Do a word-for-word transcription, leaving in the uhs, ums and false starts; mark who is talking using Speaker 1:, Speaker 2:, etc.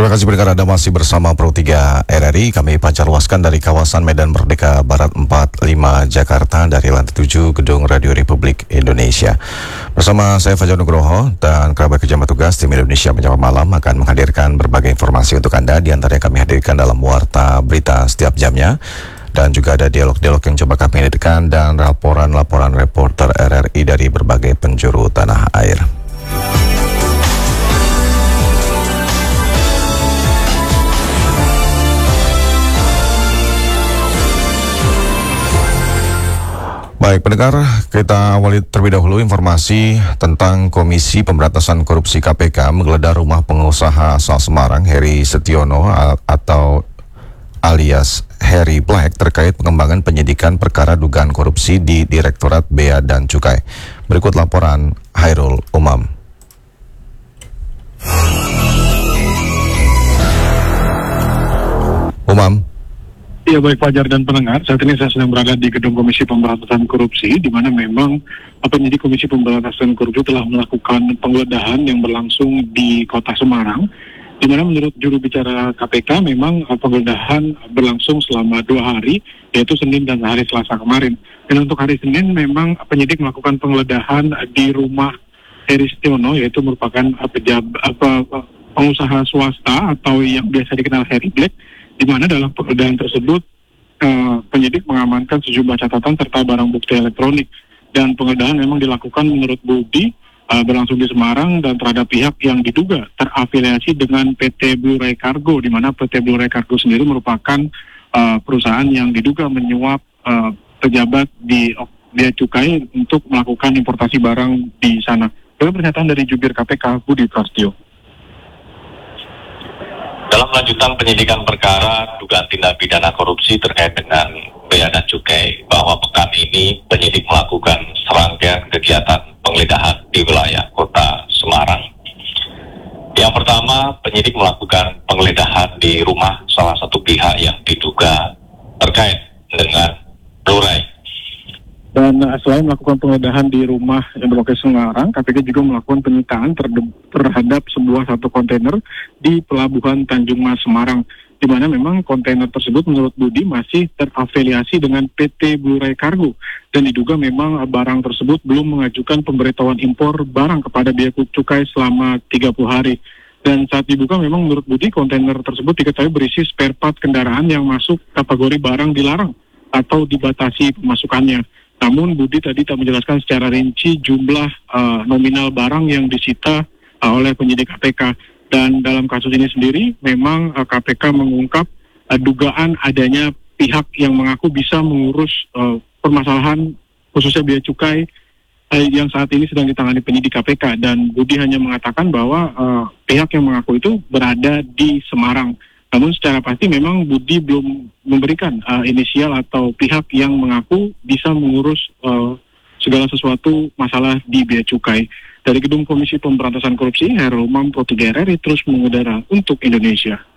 Speaker 1: Terima kasih pendengar, Anda masih bersama Pro tiga R R I. Kami pancar luaskan dari kawasan Medan Merdeka Barat empat puluh lima Jakarta dari lantai tujuh Gedung Radio Republik Indonesia. Bersama saya Fajar Nugroho dan kerabat kerja petugas tim Indonesia Menyapa Malam akan menghadirkan berbagai informasi untuk Anda. Di antaranya kami hadirkan dalam Warta Berita setiap jamnya. Dan juga ada dialog-dialog yang coba kami hadirkan dan laporan-laporan reporter R R I dari berbagai penjuru tanah air. Baik pendengar, kita awali terlebih dahulu informasi tentang Komisi Pemberantasan Korupsi K P K menggeledah rumah pengusaha asal Semarang Heri Setiono atau alias Harry Black terkait pengembangan penyidikan perkara dugaan korupsi di Direktorat Bea dan Cukai. Berikut laporan Hairul Umam. Umam.
Speaker 2: Ya, baik Fajar dan pendengar, saat ini saya sedang berada di Gedung Komisi Pemberantasan Korupsi, di mana memang penyidik Komisi Pemberantasan Korupsi telah melakukan penggeledahan yang berlangsung di Kota Semarang, di mana menurut juru bicara K P K memang penggeledahan berlangsung selama dua hari, yaitu Senin dan hari Selasa kemarin. Dan untuk hari Senin memang penyidik melakukan penggeledahan di rumah Heri Setiono, yaitu merupakan pejabat apa pengusaha swasta atau yang biasa dikenal Harry Black, di mana dalam penggeledahan tersebut uh, penyidik mengamankan sejumlah catatan serta barang bukti elektronik. Dan penggeledahan memang dilakukan menurut Budi uh, berlangsung di Semarang dan terhadap pihak yang diduga terafiliasi dengan P T Blue Ray Cargo, di mana P T Blue Ray Cargo sendiri merupakan uh, perusahaan yang diduga menyuap uh, pejabat di Bea Cukai untuk melakukan importasi barang di sana. Dalam pernyataan dari jubir K P K Budi Prasetyo.
Speaker 3: Dalam lanjutan penyidikan perkara dugaan tindak pidana korupsi terkait dengan Bea dan Cukai, bahwa pekan ini penyidik melakukan serangkaian kegiatan penggeledahan di wilayah Kota Semarang. Yang pertama, penyidik melakukan penggeledahan di rumah salah satu pihak yang diduga terkait dengan Blue Ray.
Speaker 2: Dan uh, selain melakukan penggeledahan di rumah yang berlokasi Semarang, K P K juga melakukan penyitaan terhadap sebuah satu kontainer di Pelabuhan Tanjung Mas Semarang, di mana memang kontainer tersebut menurut Budi masih terafiliasi dengan P T Blue Ray Cargo, dan diduga memang barang tersebut belum mengajukan pemberitahuan impor barang kepada Bea Cukai selama tiga puluh hari. Dan saat dibuka memang menurut Budi kontainer tersebut diketahui berisi spare part kendaraan yang masuk kategori barang dilarang atau dibatasi pemasukannya. Namun Budi tadi tak menjelaskan secara rinci jumlah uh, nominal barang yang disita uh, oleh penyidik K P K. Dan dalam kasus ini sendiri memang uh, K P K mengungkap uh, dugaan adanya pihak yang mengaku bisa mengurus uh, permasalahan khususnya Bea Cukai uh, yang saat ini sedang ditangani penyidik K P K. Dan Budi hanya mengatakan bahwa uh, pihak yang mengaku itu berada di Semarang. Namun secara pasti memang Budi belum memberikan uh, inisial atau pihak yang mengaku bisa mengurus uh, segala sesuatu masalah di Bea Cukai. Dari Gedung Komisi Pemberantasan Korupsi, Hairul Umam, Pro tiga R R I terus mengudara untuk Indonesia.